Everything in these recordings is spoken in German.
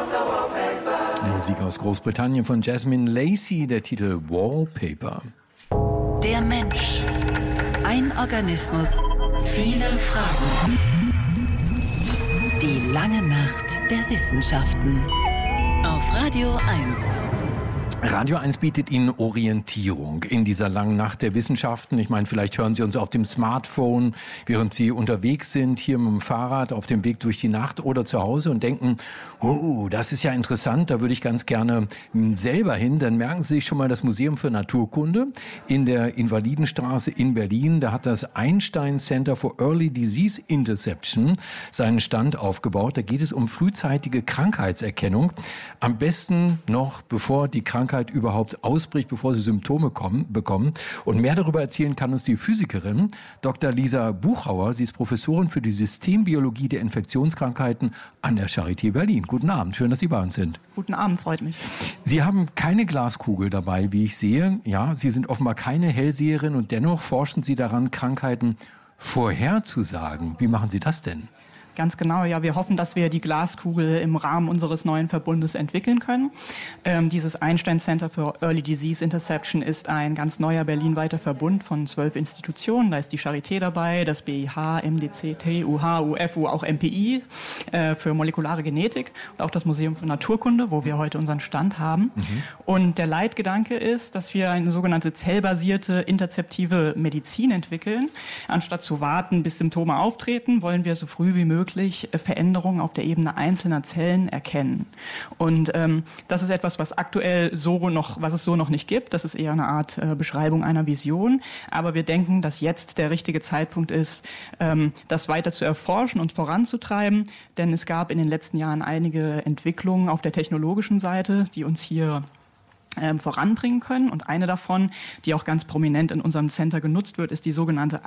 Musik aus Großbritannien von Jasmine Lacey, der Titel Wallpaper. Der Mensch. Ein Organismus, viele Fragen. Die lange Nacht der Wissenschaften. Auf Radio 1. Radio 1 bietet Ihnen Orientierung in dieser langen Nacht der Wissenschaften. Ich meine, vielleicht hören Sie uns auf dem Smartphone, während Sie unterwegs sind, hier mit dem Fahrrad auf dem Weg durch die Nacht oder zu Hause und denken, oh, das ist ja interessant, da würde ich ganz gerne selber hin. Dann merken Sie sich schon mal das Museum für Naturkunde in der Invalidenstraße in Berlin. Da hat das Einstein Center for Early Disease Interception seinen Stand aufgebaut. Da geht es um frühzeitige Krankheitserkennung. Am besten noch, bevor die Krankheit überhaupt ausbricht, bevor sie Symptome bekommen. Und mehr darüber erzählen kann uns die Physikerin Dr. Lisa Buchauer. Sie ist Professorin für die Systembiologie der Infektionskrankheiten an der Charité Berlin. Guten Abend, schön, dass Sie bei uns sind. Guten Abend, freut mich. Sie haben keine Glaskugel dabei, wie ich sehe. Ja, Sie sind offenbar keine Hellseherin und dennoch forschen Sie daran, Krankheiten vorherzusagen. Wie machen Sie das denn? Ganz genau, ja. Wir hoffen, dass wir die Glaskugel im Rahmen unseres neuen Verbundes entwickeln können. Dieses Einstein Center for Early Disease Interception ist ein ganz neuer berlinweiter Verbund von 12 Institutionen. Da ist die Charité dabei, das BIH, MDC, TUH, UFU, auch MPI für molekulare Genetik und auch das Museum für Naturkunde, wo wir heute unseren Stand haben. Und der Leitgedanke ist, dass wir eine sogenannte zellbasierte interzeptive Medizin entwickeln. Anstatt zu warten, bis Symptome auftreten, wollen wir so früh wie möglich Veränderungen auf der Ebene einzelner Zellen erkennen. Und das ist etwas, was es so noch nicht gibt. Das ist eher eine Art Beschreibung einer Vision. Aber wir denken, dass jetzt der richtige Zeitpunkt ist, das weiter zu erforschen und voranzutreiben. Denn es gab in den letzten Jahren einige Entwicklungen auf der technologischen Seite, die uns hier voranbringen können. Und eine davon, die auch ganz prominent in unserem Center genutzt wird, ist die sogenannte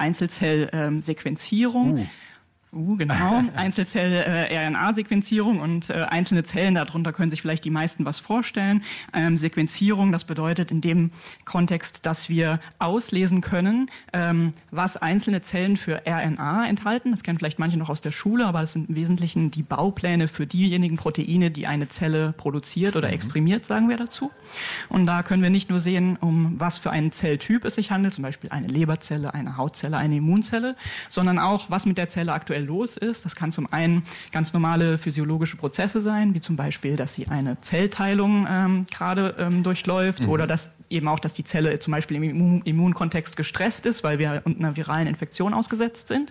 Einzelzell-Sequenzierung. Genau, Einzelzell-RNA-Sequenzierung und einzelne Zellen, darunter können sich vielleicht die meisten was vorstellen. Sequenzierung, das bedeutet in dem Kontext, dass wir auslesen können, was einzelne Zellen für RNA enthalten. Das kennen vielleicht manche noch aus der Schule, aber das sind im Wesentlichen die Baupläne für diejenigen Proteine, die eine Zelle produziert oder exprimiert, sagen wir dazu. Und da können wir nicht nur sehen, um was für einen Zelltyp es sich handelt, zum Beispiel eine Leberzelle, eine Hautzelle, eine Immunzelle, sondern auch, was mit der Zelle aktuell los ist. Das kann zum einen ganz normale physiologische Prozesse sein, wie zum Beispiel, dass sie eine Zellteilung durchläuft oder dass die Zelle zum Beispiel im Immunkontext gestresst ist, weil wir unter einer viralen Infektion ausgesetzt sind.